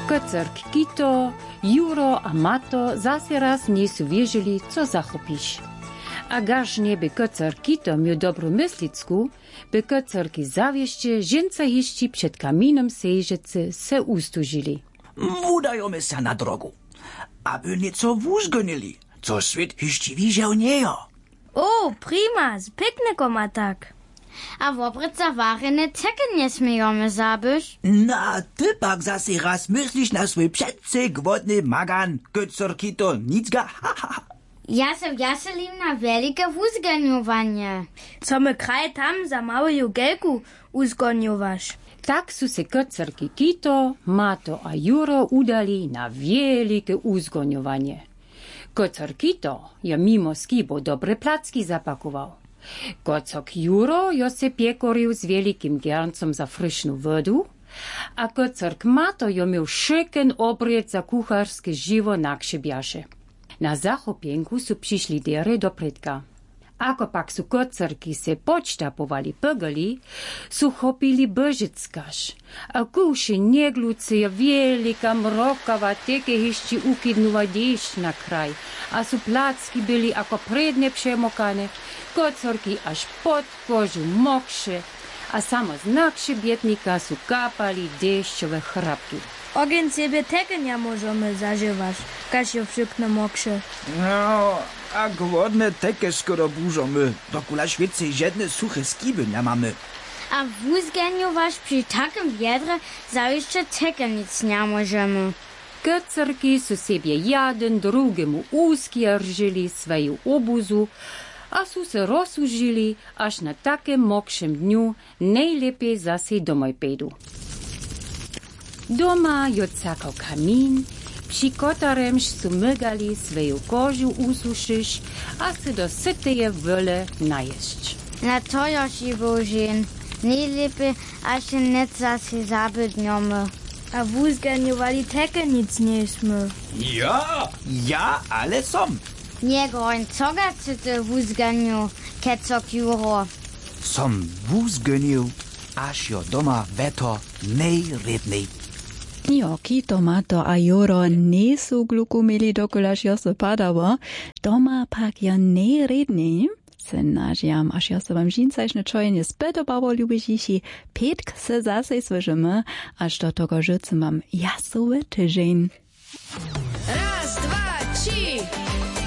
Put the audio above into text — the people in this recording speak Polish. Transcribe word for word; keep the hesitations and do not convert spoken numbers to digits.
Kocerk Kito, Juro a Mato zase raz nie su wierzyli, co zachopisz. A gaż nie by kocerk Kito miał dobrą myslicku, by kocerki zawieście żęca jeści przed kaminem sejrzecy se ustużyli. Udajemy się na drogu, aby nieco wózgonili, co świat jeszcze widział nie. O, prima, z piknikom a tak. A wopred zawarene Zecken nie śmiejemy zabyś? Na, ty pak zase raz myślisz na swój przedcy gwodny magan, kocerkito, nicga, ha, ha, ha. Ja se wjaselim na wielkie wózganiowanie. Co my kraj tam za małe jugelku uzgoniowasz? Tak su se kocerki Kito, Mato a Juro udali na wielkie uzgoniowanie. Kocer Kito je mimo skibo dobre placki zapakował. Kocok Juro jo se piekorił z wielkim garncom za fryszną wodu, a kocerk Mato jo miał szyken obriec za kucharskie żywo na krzybiasze. Na zachopienku su przyszli dery do predka. Ako pak su kocerki se počtapowali pogoli, su chopili božickaš. A kuši njegluce je velika mrokava teke hišči ukidnuva dešť na kraj. A su placki byli ako predne přemokane, kocerki až pod kožu mokše, a samo z nakšebietnika su kapali dešťové chrapky. Ogień ciebie tego nie możemy zażywać, każ jo wszyknę moksze. No, a głodne teke skoro burzamy, dokula świecy żadne suche skiby nie mamy. A wózganiować przy takim wiedrze za jeszcze Zecken nic nie możemy. Kocerki su sobie jeden drugiemu uskierżyli swoją obuzu, a su se rozsužili, aż na takim mokšem dniu najlepiej zase domoj pejdu. Doma jo cakał kamin, przy kotaremž su mygali swoją kożu ususzysz, a se do syteje wole najeść. Na to już i bożin. Najlepiej, aż się nic zase zabydniemy. A wózganiowali tego nic nieśmy. Ja, ja, ale som. Nie goń, co gacy ty wózganiu, kecok Juro. Som wózgonił, aż jo doma weto nejrednej. Jo, Kito, Mato a Juro nie su gluku mieli dokulaž jo se padało, doma pak jo nejrednej. Se nažiam, až jo se vam žincajšne čojenie spedobało ljubižiši, petk se zase słyšimy, až do tego życy mam jasowe tydzień.